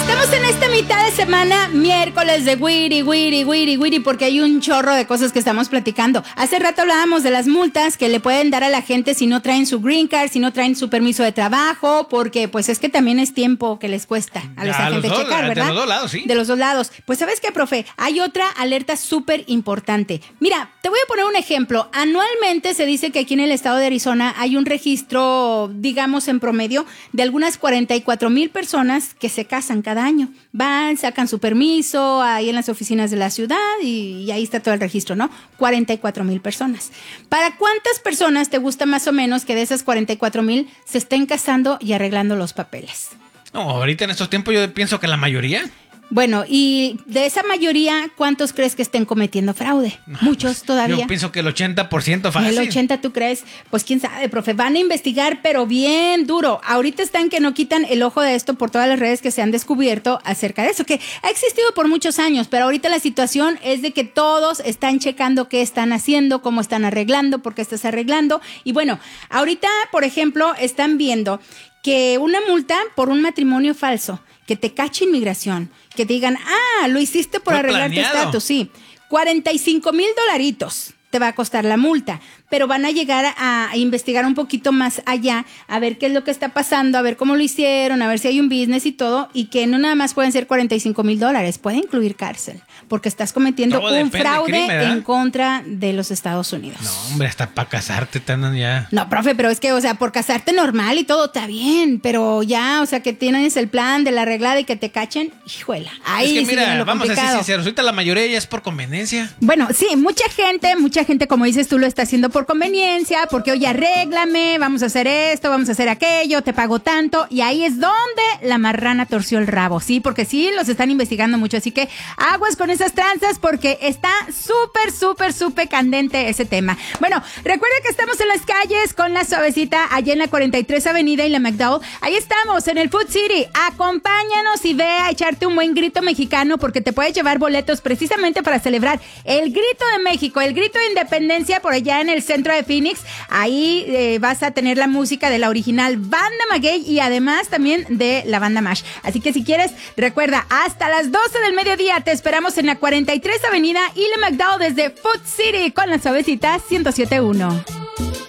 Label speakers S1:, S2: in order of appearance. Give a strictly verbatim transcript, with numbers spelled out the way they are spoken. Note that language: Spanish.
S1: Estamos en esta mitad de semana, miércoles de wiri, wiri, wiri, wiri, porque hay un chorro de cosas que estamos platicando. Hace rato hablábamos de las multas que le pueden dar a la gente si no traen su green card, si no traen su permiso de trabajo, porque pues es que también es tiempo que les cuesta a los
S2: a
S1: agentes
S2: los dos,
S1: checar, ¿verdad?
S2: De los dos lados, sí.
S1: De los dos lados. Pues ¿sabes qué, profe? Hay otra alerta súper importante. Mira, te voy a poner un ejemplo. Anualmente se dice que aquí en el estado de Arizona hay un registro, digamos en promedio, de algunas cuarenta y cuatro mil personas que se casan cada año. Van, sacan su permiso ahí en las oficinas de la ciudad y, y ahí está todo el registro, ¿no? cuarenta y cuatro mil personas. ¿Para cuántas personas te gusta más o menos que de esas cuarenta y cuatro mil se estén casando y arreglando los papeles?
S2: No, ahorita en estos tiempos yo pienso que la mayoría.
S1: Bueno, y de esa mayoría, ¿cuántos crees que estén cometiendo fraude? No, Muchos
S2: pues,
S1: todavía.
S2: Yo pienso que el ochenta por ciento fácil.
S1: ¿El ochenta tú crees? Pues quién sabe, profe. Van a investigar, pero bien duro. Ahorita están que no quitan el ojo de esto por todas las redes que se han descubierto acerca de eso, que ha existido por muchos años, pero ahorita la situación es de que todos están checando qué están haciendo, cómo están arreglando, por qué estás arreglando. Y bueno, ahorita, por ejemplo, están viendo que una multa por un matrimonio falso, que te cache inmigración, que te digan, ah, lo hiciste por
S2: Fue
S1: arreglar
S2: planeado.
S1: tu estatus, sí. cuarenta y cinco mil dolaritos te va a costar la multa, pero van a llegar a, a investigar un poquito más allá, a ver qué es lo que está pasando, a ver cómo lo hicieron, a ver si hay un business y todo, y que no nada más pueden ser cuarenta y cinco mil dólares, puede incluir cárcel, porque estás cometiendo
S2: Todo
S1: un
S2: depende,
S1: fraude
S2: crimen,
S1: en contra de los Estados Unidos.
S2: No, hombre, hasta para casarte te andan ya.
S1: No, profe, pero es que, o sea, por casarte normal y todo está bien, pero ya, o sea, que tienes el plan de la arreglada y que te cachen, hijuela. Ahí
S2: es que
S1: sí viene
S2: mira,
S1: lo
S2: vamos a
S1: complicado.
S2: ser sinceros, ahorita la mayoría ya es por conveniencia.
S1: Bueno, sí, mucha gente, mucha gente, como dices tú, lo está haciendo por conveniencia, porque oye, arréglame, vamos a hacer esto, vamos a hacer aquello, te pago tanto, y ahí es donde la marrana torció el rabo, ¿sí? Porque sí, los están investigando mucho, así que aguas con esas tranzas, porque está súper, súper, súper candente ese tema. Bueno, recuerda que estamos en las calles con la suavecita, allá en la cuarenta y tres Avenida y la McDowell, ahí estamos, en el Food City, acompáñanos y ve a echarte un buen grito mexicano, porque te puedes llevar boletos precisamente para celebrar el grito de México, el grito de independencia por allá en el centro de Phoenix. Ahí eh, vas a tener la música de la original Banda Maguey y además también de la Banda Mash. Así que si quieres, recuerda, hasta las doce del mediodía te esperamos en la cuarenta y tres Avenida y la McDowell desde Food City con la suavecita ciento siete punto uno.